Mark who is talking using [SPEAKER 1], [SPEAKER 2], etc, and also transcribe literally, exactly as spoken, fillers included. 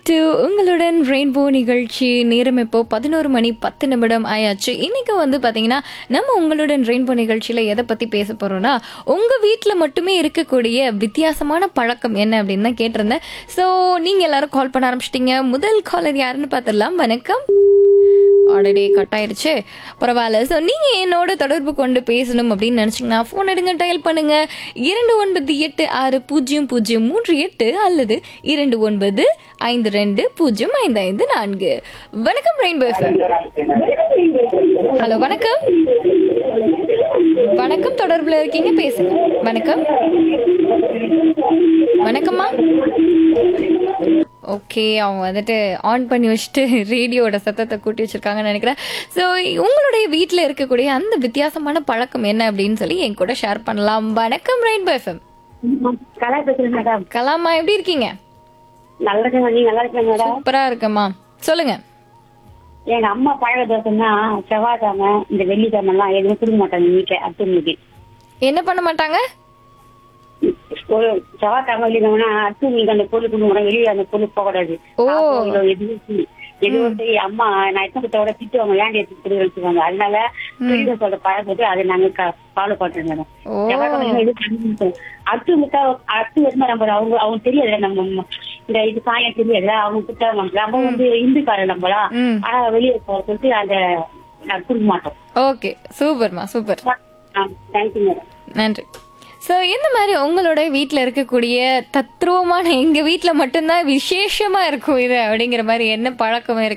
[SPEAKER 1] To உங்களுடன் rainbow நிகழ்ச்சி. நேரம் இப்போ பதினோரு மணி பத்து நிமிடம் ஆயாச்சு. இன்னைக்கு வந்து பார்த்தீங்கன்னா நம்ம உங்களுடன் ரெயின்போ நிகழ்ச்சியில் எதை பற்றி பேச போகிறோம்னா, உங்கள் வீட்டில் மட்டுமே இருக்கக்கூடிய வித்தியாசமான பழக்கம் என்ன அப்படின்னு தான் கேட்டிருந்தேன். ஸோ நீங்கள் எல்லாரும் கால் பண்ண ஆரம்பிச்சிட்டிங்க. முதல் காலர் யாருன்னு பார்த்துடலாம். வணக்கம். ஆல்ரெடி கட் ஆயிடுச்சு, பரவாயில்ல. ஸோ நீங்கள் என்னோட தொடர்பு கொண்டு பேசணும் அப்படின்னு நினச்சிங்கன்னா ஃபோன் எடுங்க, டயல் பண்ணுங்க இரண்டு ஒன்பது எட்டு ஆறு பூஜ்ஜியம் பூஜ்ஜியம் மூன்று எட்டு அல்லது இரண்டு ஒன்பது ஐந்து ரெண்டு பூஜ்ஜியம் ஐந்து ஐந்து நான்கு. வணக்கம் ரெயின்போ எஃப்எம். ஹலோ, வணக்கம். வணக்கம், தொடர்பில் இருக்கீங்க, பேசுங்க. வணக்கம். வணக்கம்மா. ஓகே, அவங்க வந்துட்டு ஆன் பண்ணி வச்சுட்டு ரேடியோட சத்தத்தை கூட்டி வச்சிருக்காங்கன்னு நினைக்கிறேன். ஸோ உங்களுடைய வீட்டில் இருக்கக்கூடிய அந்த வித்தியாசமான பழக்கம் என்ன அப்படின்னு சொல்லி என் கூட ஷேர் பண்ணலாம். வணக்கம் ரெயின்போ எஃப்எம்.
[SPEAKER 2] கலா பேசுறேன் மேடம்.
[SPEAKER 1] கலாமா, எப்படி இருக்கீங்க?
[SPEAKER 2] நல்லா இருக்கேன், நீங்க நல்லா இருக்கீங்க மேடம்?
[SPEAKER 1] சூப்பரா இருக்கம்மா, சொல்லுங்க.
[SPEAKER 2] எங்க அம்மா பழக தோசைன்னா செவ்வாய்க்கிழமை இந்த வெள்ளிக்கிழமை எல்லாம் எதுவுமே கொடுக்க மாட்டாங்க வீட்டுல. அத்துமிக்கு
[SPEAKER 1] என்ன பண்ண மாட்டாங்க?
[SPEAKER 2] ஒரு செவ்வாய்க்கிழமை வெள்ளிக்கிழமைனா அத்துமிக்கு அந்த பொருள் கொடுக்க மாட்டாங்க. வெளியே அந்த பொருள் போகக்கூடாது.
[SPEAKER 1] ஓ.
[SPEAKER 2] எதுவும் எதுவும் சரி அம்மா நான் எத்தனை திட்டுவாங்க, ஏண்டி எடுத்து கொடுக்க வச்சுக்காங்க. அதனால பெரிய சொல்ற பழக்கத்தை அதை நாங்க ஃபாலோ பண்றோம் மேடம். செவ்வாய்க்கிழமை எதுவும் பண்ண மாட்டோம். அத்து முட்டா அத்து வருமா நம்ம அவங்க அவங்க தெரியாது. நம்ம இந்த இது காயம் தெரியாது. அவங்க கிட்ட நம்ம வந்து இந்துக்காரர் நம்மளா, ஆனா வெளியே போக சொல்லிட்டு அதை நான் கொடுக்க மாட்டோம்.
[SPEAKER 1] ஓகே, சூப்பர்மா, சூப்பர்.
[SPEAKER 2] Thank you madam.
[SPEAKER 1] நன்றி. ஸோ இந்த மாதிரி உங்களோட வீட்டில் இருக்கக்கூடிய தத்ரூபமான, எங்கள் வீட்டில் மட்டும்தான் விசேஷமாக இருக்கும் இது அப்படிங்கிற மாதிரி என்ன பழக்கம் இருக்கு